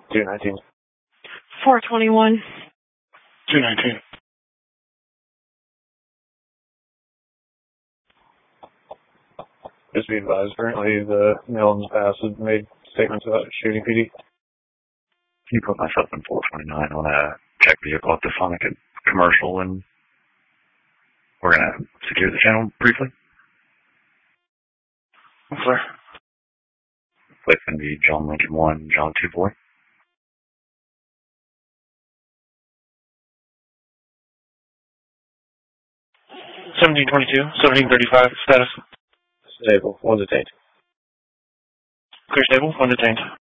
219. 421. 219. Just be advised, currently the male in the past has made statements about shooting PD. Can you put myself in 429 on a check vehicle at the Sonic commercial, and we're going to secure the channel briefly? Sir. It's going to be John Lincoln 1, John 2 boy. $1722, 1735, status. Stable, 1 detained. Clear stable, 1 detained.